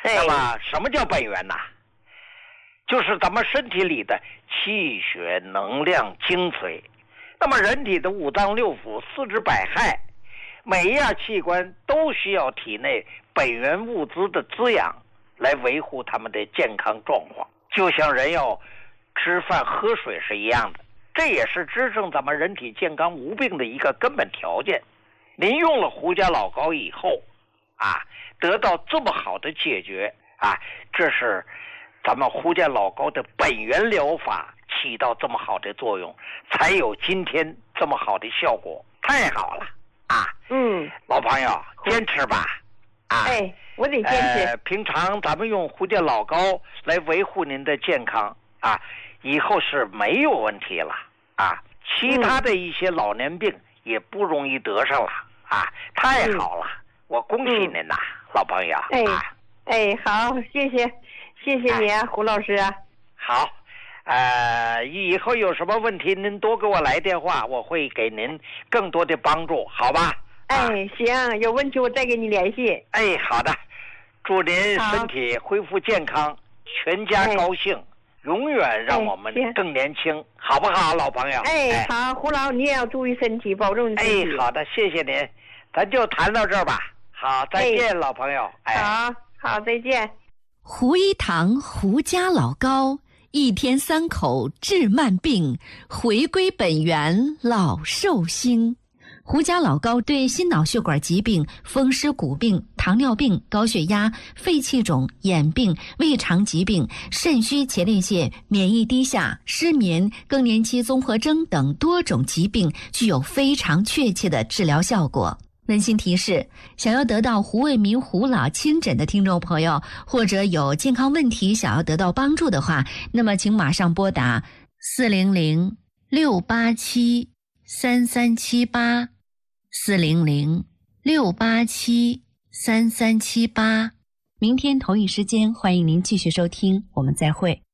那么什么叫本源呢？就是咱们身体里的气血能量精髓。那么人体的五脏六腑四肢百骸，每一样器官都需要体内本源物资的滋养，来维护他们的健康状况，就像人要吃饭喝水是一样的。这也是支撑咱们人体健康无病的一个根本条件。您用了胡家老膏以后得到这么好的解决这是咱们胡家老膏的本源疗法起到这么好的作用，才有今天这么好的效果，太好了老朋友，坚持吧我得坚持。 平常咱们用胡家老膏来维护您的健康以后是没有问题了其他的一些老年病也不容易得上了太好了，我恭喜您呐，老朋友。 好，谢谢你胡老师好，以后有什么问题您多给我来电话，我会给您更多的帮助，好吧？ 行，有问题我再给你联系。 好的，祝您身体恢复健康，全家高兴，永远让我们更年轻，好不好，老朋友？ 好，胡老你也要注意身体，保重身体。 好的，谢谢您，咱就谈到这儿吧。好，再见，老朋友。 好，再见。 胡一堂胡家老膏，一天3口治慢病，回归本源老寿星。胡家老膏对心脑血管疾病、风湿骨病、糖尿病、高血压、肺气肿、眼病、胃肠疾病、肾虚前列腺、免疫低下、失眠、更年期综合征等多种疾病具有非常确切的治疗效果。温馨提示，想要得到胡卫民胡老亲诊的听众朋友，或者有健康问题想要得到帮助的话，那么请马上拨打400-687-3378 400-687-3378。明天同一时间，欢迎您继续收听，我们再会。